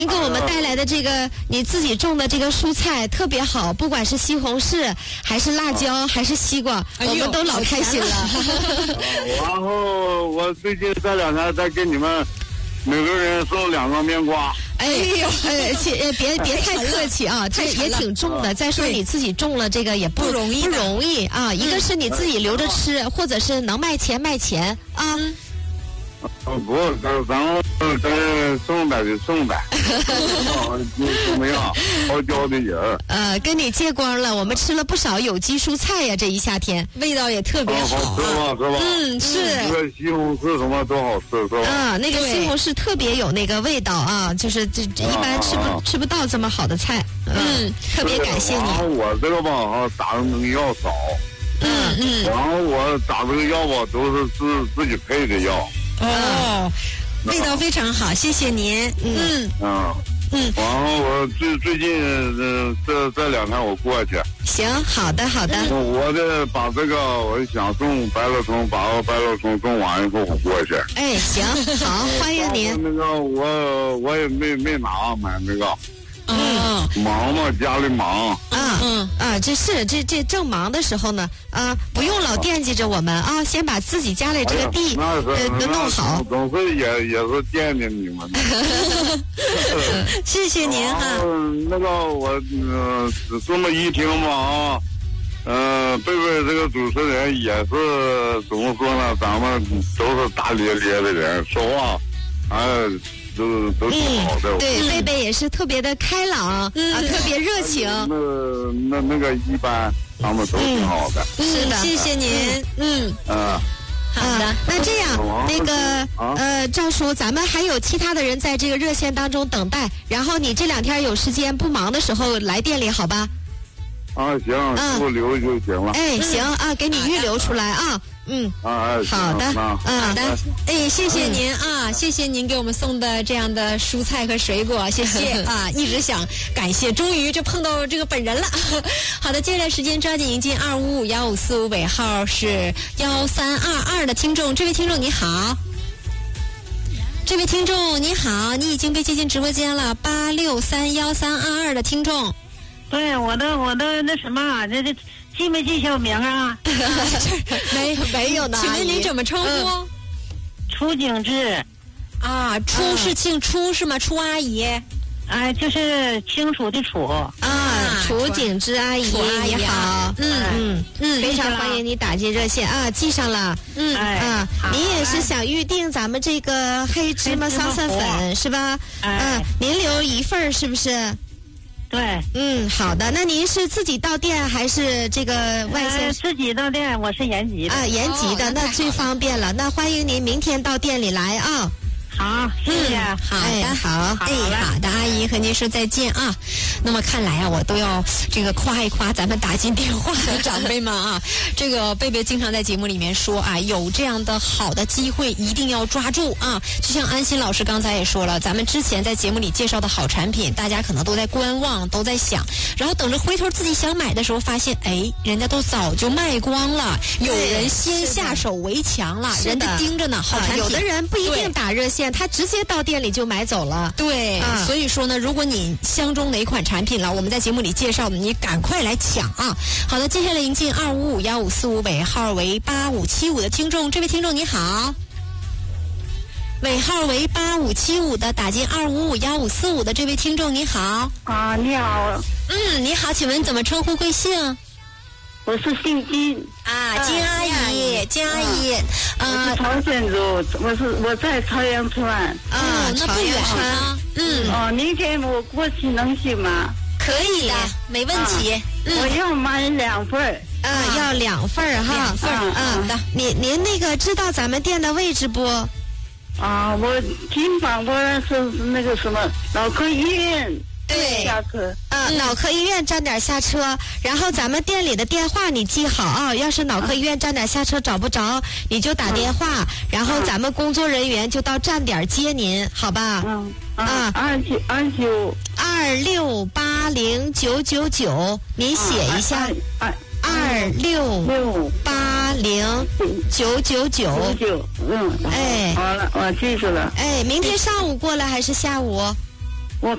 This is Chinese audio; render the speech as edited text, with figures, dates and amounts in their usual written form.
您给我们带来的这个你自己种的这个蔬菜特别好，不管是西红柿还是辣椒还是西瓜，我们都老开心了。 然后我最近这2天再给你们每个人送2个面瓜。 哎呦，别太客气啊，这也挺重的。再说你自己种了这个也不容易啊。一个是你自己留着吃，或者是能卖钱啊。 不，咱们送呗就送呗，怎么样？好交的人。 跟你借光了，我们吃了不少有机蔬菜呀，这一夏天味道也特别好。 好吃吗？是吧？ 是。 那个西红柿什么都好吃，是吧？ 那个西红柿特别有那个味道啊，就是这一般吃不到这么好的菜。特别感谢你。 然后我这个吧，打的那个药少。然后我打这个药吧，都是自己配的药。 味道非常好，谢谢您。 然后我最近这2天我过去。 行，好的。 我得把这个，我想种白萝虫，把白萝虫种完以后我过去。 哎，行，好，欢迎您。 那个我也没拿买那个。忙嘛，家里忙。 这正忙的时候呢，不用老惦记着我们啊，先把自己家里这个地都弄好。 总是也是惦记你们的。 谢谢您哈。 那个我这么一听嘛贝贝这个主持人也是怎么说呢？咱们都是大咧咧的人，说话都挺好的。 对，贝贝也是特别的开朗特别热情。 那个一般他们都挺好的。 是的， 谢谢您。好的。 那这样，那个赵叔，咱们还有其他的人在这个热线当中等待，然后你这2天有时间不忙的时候来店里，好吧？ 行，给我留就行了。 哎，行啊，给你预留出来啊。好的， 好的，谢谢您啊，谢谢您给我们送的这样的蔬菜和水果，谢谢啊，一直想感谢，终于就碰到这个本人了。好的，接下来时间抓紧迎接2551545尾号是1322的听众，这位听众你好。这位听众你好，你已经被接进直播间了，86311322的听众。 对，我的那什么，这记没记小名啊？ 没有呢。 请问您怎么称呼？ 楚景志。 楚是姓楚是吗？楚阿姨。 就是清楚的楚。 楚景芝阿姨，你好。非常欢迎你打进热线啊，记上了。您也是想预定咱们这个黑芝麻桑葚粉是吧？您留1份是不是？ 对。 好的。那您是自己到店还是这个外线？ 自己到店，我是延吉的。 延吉的，那最方便了。那欢迎您明天到店里来啊。 好，谢谢。 好的，阿姨和您说再见啊。那么看来啊，我都要这个夸一夸咱们打进电话的长辈们啊。这个贝贝经常在节目里面说啊，有这样的好的机会一定要抓住啊。就像安心老师刚才也说了，咱们之前在节目里介绍的好产品，大家可能都在观望，都在想，然后等着回头自己想买的时候，发现人家都早就卖光了，有人先下手为强了，人家盯着呢。好产品， 有的人不一定打热线，他直接到店里就买走了。 对，所以说呢，如果你相中哪款产品了，我们在节目里介绍的，你赶快来抢啊！好的，接下来迎进2551545尾号为8575的听众，这位听众你好，尾号为8575的打进2551545的这位听众你好。 你好。 你好，请问怎么称呼贵姓？ 我是姓金。 金阿姨，金阿姨。 我是朝鲜族，我在朝阳村。 那不远啊。 明天我过去能行吗？ 可以的，没问题。 我要买2份。 要2份哈。 2份。好的。 您那个知道咱们店的位置不？ 我金榜我是那个什么脑科医院。 对， 下车。 脑科医院站点下车，然后咱们店里的电话你记好啊。要是脑科医院站点下车找不着，你就打电话，然后咱们工作人员就到站点接您，好吧？2680999，您写一下。2680999。 好了，我记住了。 明天上午过来还是下午？